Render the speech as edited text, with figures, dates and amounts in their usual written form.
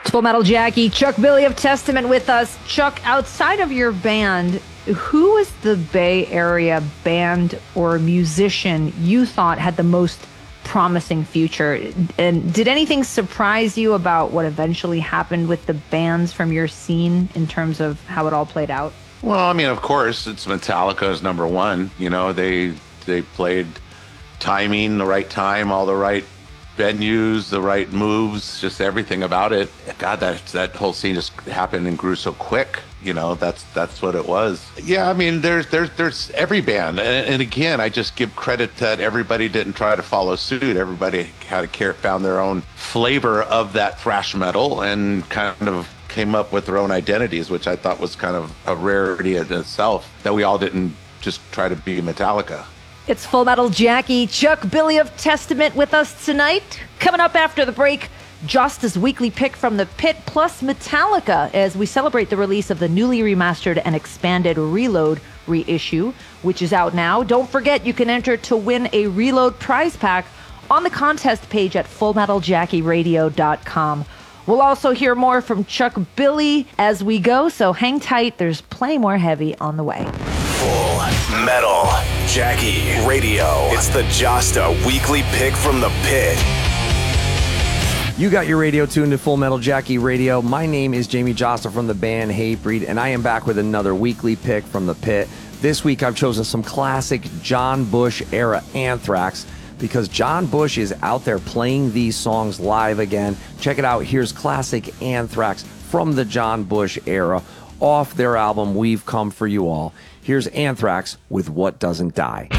Full Metal Jackie, Chuck Billy of Testament with us. Chuck, outside of your band, who was the Bay Area band or musician you thought had the most promising future? And did anything surprise you about what eventually happened with the bands from your scene in terms of how it all played out? Well, I mean, of course, it's Metallica is number one. You know, they played timing, the right time, all the right venues, the right moves, just everything about it. God, that whole scene just happened and grew so quick. You know, that's what it was. Yeah, I mean, there's every band, and again, I just give credit that everybody didn't try to follow suit. Everybody found their own flavor of that thrash metal and kind of came up with their own identities, which I thought was kind of a rarity in itself, that we all didn't just try to be Metallica. It's Full Metal Jackie, Chuck Billy of Testament with us tonight. Coming up after the break, Josta's weekly pick from the pit plus Metallica as we celebrate the release of the newly remastered and expanded Reload reissue, which is out now. Don't forget you can enter to win a Reload prize pack on the contest page at fullmetaljackieradio.com. We'll also hear more from Chuck Billy as we go, so hang tight. There's plenty more heavy on the way. Full Metal Jackie Radio. It's the Josta weekly pick from the pit. You got your radio tuned to Full Metal Jackie Radio. My name is Jamie Josta from the band Hatebreed, and I am back with another weekly pick from the pit. This week I've chosen some classic John Bush era Anthrax because John Bush is out there playing these songs live again. Check it out. Here's classic Anthrax from the John Bush era off their album We've Come For You All. Here's Anthrax with What Doesn't Die.